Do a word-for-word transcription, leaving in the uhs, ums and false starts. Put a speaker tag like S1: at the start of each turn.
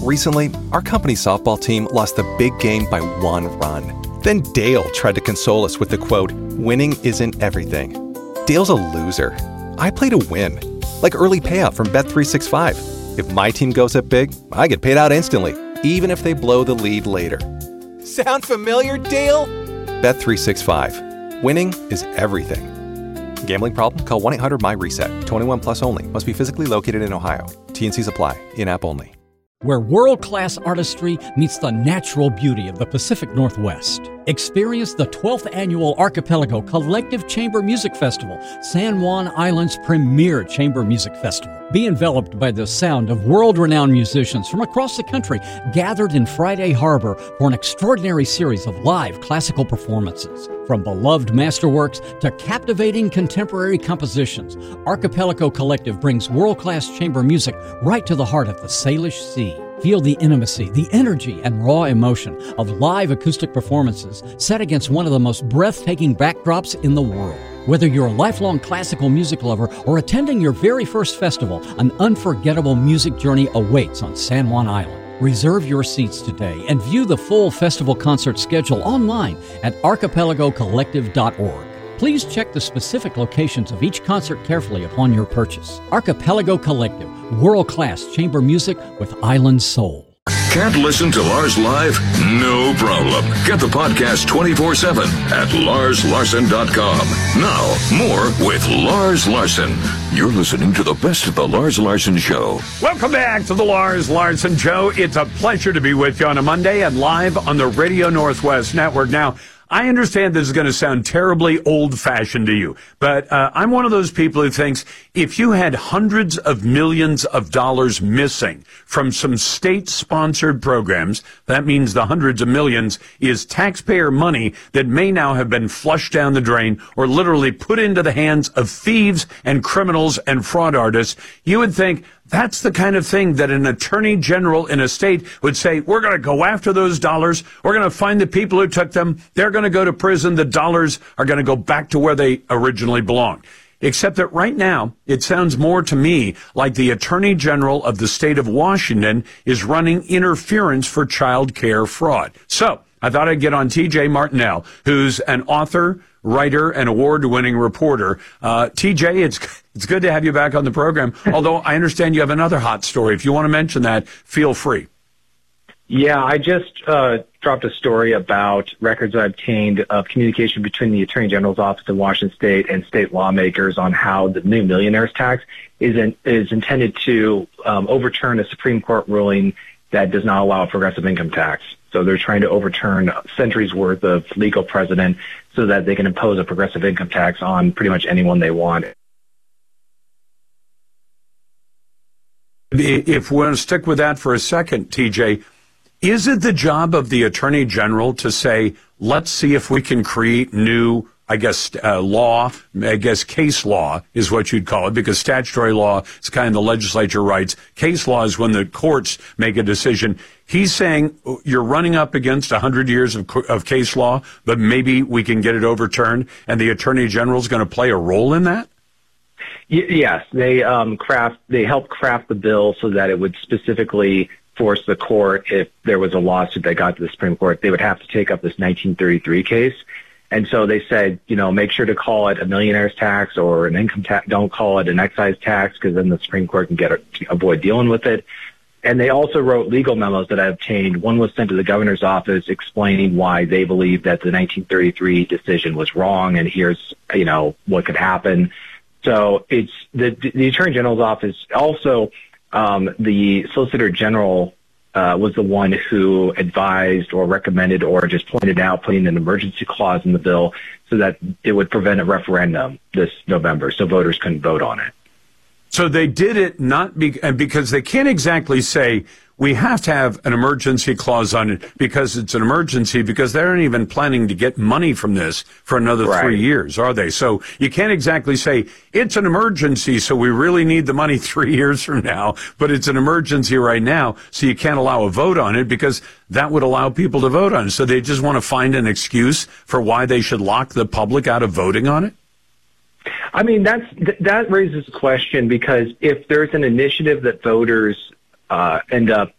S1: Recently, our company softball team lost the big game by one run. Then Dale tried to console us with the quote, "Winning isn't everything." Dale's a loser. I play to win. Like early payout from Bet three sixty-five. If my team goes up big, I get paid out instantly, even if they blow the lead later. Sound familiar, Dale? Bet three sixty-five. Winning is everything. Gambling problem? Call one eight hundred M Y reset. twenty-one plus only. Must be physically located in Ohio. T and Cs apply. In-app only.
S2: Where world-class artistry meets the natural beauty of the Pacific Northwest. Experience the twelfth Annual Archipelago Collective Chamber Music Festival, San Juan Island's premier chamber music festival. Be enveloped by the sound of world-renowned musicians from across the country gathered in Friday Harbor for an extraordinary series of live classical performances. From beloved masterworks to captivating contemporary compositions, Archipelago Collective brings world-class chamber music right to the heart of the Salish Sea. Feel the intimacy, the energy, and raw emotion of live acoustic performances set against one of the most breathtaking backdrops in the world. Whether you're a lifelong classical music lover or attending your very first festival, an unforgettable music journey awaits on San Juan Island. Reserve your seats today and view the full festival concert schedule online at archipelago collective dot org. Please check the specific locations of each concert carefully upon your purchase. Archipelago Collective, world-class chamber music with island soul.
S3: Can't listen to Lars live? No problem. Get the podcast twenty-four seven at lars larson dot com. Now, more with Lars Larson. You're listening to the best of the Lars Larson Show.
S4: Welcome back to the Lars Larson Show. It's a pleasure to be with you on a Monday and live on the Radio Northwest Network. Now, I understand this is going to sound terribly old-fashioned to you, but uh, I'm one of those people who thinks if you had hundreds of millions of dollars missing from some state-sponsored programs, that means the hundreds of millions is taxpayer money that may now have been flushed down the drain or literally put into the hands of thieves and criminals and fraud artists. You would think that's the kind of thing that an attorney general in a state would say, we're going to go after those dollars. We're going to find the people who took them. They're going to go to prison. The dollars are going to go back to where they originally belong. Except that right now, it sounds more to me like the attorney general of the state of Washington is running interference for child care fraud. So I thought I'd get on T J Martinell, who's an author, writer, and award-winning reporter. Uh, T J, it's it's good to have you back on the program, although I understand you have another hot story. If you want to mention that, feel free.
S5: Yeah, I just uh, dropped a story about records I obtained of communication between the Attorney General's office in Washington State and state lawmakers on how the new millionaire's tax is in, is intended to um, overturn a Supreme Court ruling that does not allow a progressive income tax. So they're trying to overturn centuries worth of legal precedent so that they can impose a progressive income tax on pretty much anyone they want.
S4: If we want to stick with that for a second, T J, is it the job of the Attorney General to say, let's see if we can create new, I guess, uh, law, I guess case law is what you'd call it, because statutory law is kind of the legislature writes. Case law is when the courts make a decision. He's saying you're running up against one hundred years of, of case law, but maybe we can get it overturned, and the Attorney General is going to play a role in that?
S5: Y- yes, they um, craft, they helped craft the bill so that it would specifically force the court, if there was a lawsuit that got to the Supreme Court, they would have to take up this nineteen thirty-three case. And so they said, you know, make sure to call it a millionaire's tax or an income tax. Don't call it an excise tax, because then the Supreme Court can get avoid dealing with it. And they also wrote legal memos that I obtained. One was sent to the governor's office explaining why they believe that the nineteen thirty-three decision was wrong, and here's, you know, what could happen. So it's the the Attorney General's office. Also, um, the Solicitor General uh, was the one who advised or recommended or just pointed out putting an emergency clause in the bill so that it would prevent a referendum this November, so voters couldn't vote on it.
S4: So they did it not be, because they can't exactly say we have to have an emergency clause on it because it's an emergency, because they aren't even planning to get money from this for another
S5: right.
S4: three years, are they? So you can't exactly say it's an emergency, so we really need the money three years from now, but it's an emergency right now, so you can't allow a vote on it because that would allow people to vote on it. So they just want to find an excuse for why they should lock the public out of voting on it?
S5: I mean, that's that raises a question, because if there's an initiative that voters uh, end up